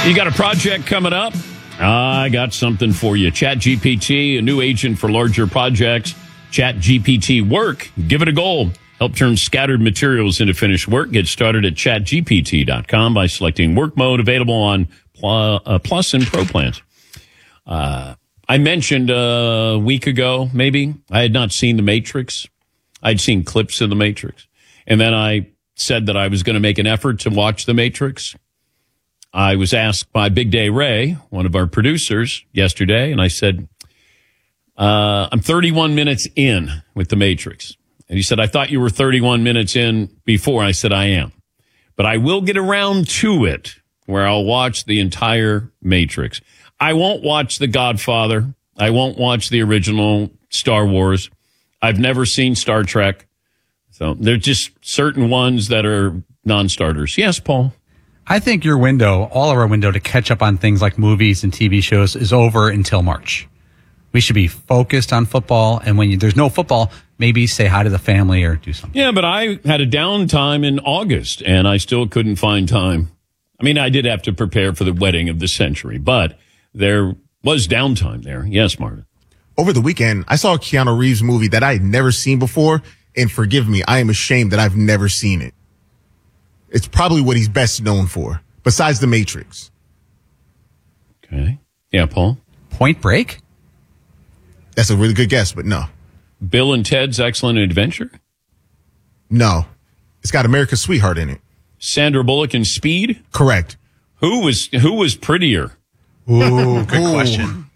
You got a project coming up? I got something for you. ChatGPT, a new agent for larger projects. ChatGPT Work. Give it a go. Help turn scattered materials into finished work. Get started at chatgpt.com by selecting work mode, available on Plus and Pro plans. I mentioned a week ago, maybe, I had not seen The Matrix. I'd seen clips of The Matrix. And then I said that I was going to make an effort to watch The Matrix. I was asked by Big Day Ray, one of our producers, yesterday, and I said, I'm 31 minutes in with The Matrix. And he said, I thought you were 31 minutes in before. I said, I am. But I will get around to it where I'll watch the entire Matrix. I won't watch The Godfather. I won't watch the original Star Wars. I've never seen Star Trek. So there's just certain ones that are non-starters. Yes, Paul? I think your window, all of our window to catch up on things like movies and TV shows is over until March. We should be focused on football. And when there's no football, maybe say hi to the family or do something. Yeah, but I had a downtime in August and I still couldn't find time. I mean, I did have to prepare for the wedding of the century, but there was downtime there. Yes, Marvin. Over the weekend, I saw a Keanu Reeves movie that I had never seen before. And forgive me, I am ashamed that I've never seen it. It's probably what he's best known for, besides The Matrix. Okay. Yeah, Paul? Point Break? That's a really good guess, but no. Bill and Ted's Excellent Adventure? No. It's got America's Sweetheart in it. Sandra Bullock in Speed? Correct. Who was prettier? Ooh, good question.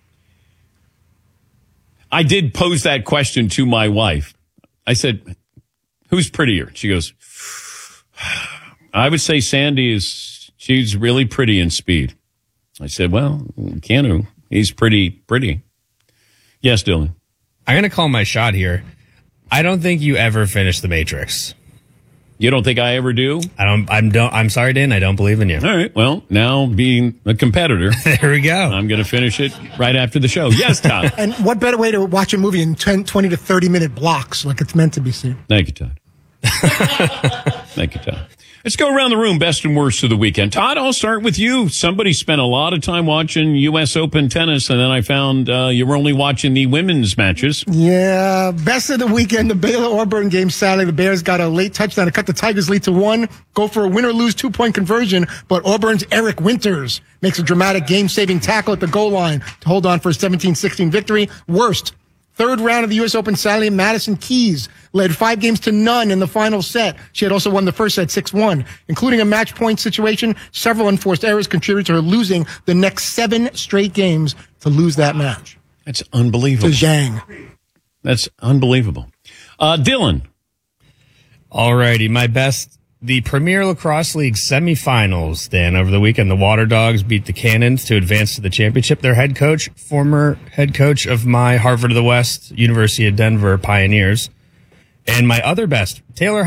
I did pose that question to my wife. I said, who's prettier? She goes, I would say she's really pretty in Speed. I said, well, Keanu, he's pretty. Yes, Dylan. I'm going to call my shot here. I don't think you ever finish The Matrix. You don't think I ever do? I'm sorry, Dan. I don't believe in you. All right. Well, now being a competitor. There we go. I'm going to finish it right after the show. Yes, Todd. And what better way to watch a movie in 20 to 30 minute blocks like it's meant to be seen? Thank you, Todd. Thank you, Todd. Let's go around the room, best and worst of the weekend. Todd, I'll start with you. Somebody spent a lot of time watching U.S. Open tennis, and then I found you were only watching the women's matches. Yeah, best of the weekend, the Baylor-Auburn game Saturday. The Bears got a late touchdown to cut the Tigers' lead to 1, go for a win-or-lose 2-point conversion, but Auburn's Eric Winters makes a dramatic game-saving tackle at the goal line to hold on for a 17-16 victory. Worst. Third round of the U.S. Open Saturday, Madison Keys led 5-0 in the final set. She had also won the first set 6-1. Including a match point situation, several unforced errors contributed to her losing the next 7 straight games to lose that match. That's unbelievable. To Zhang. That's unbelievable. Dylan. All righty, my best. The Premier Lacrosse League semifinals, Dan, over the weekend. The Water Dogs beat the Cannons to advance to the championship. Their head coach, former head coach of my Harvard of the West, University of Denver Pioneers. And my other best, Taylor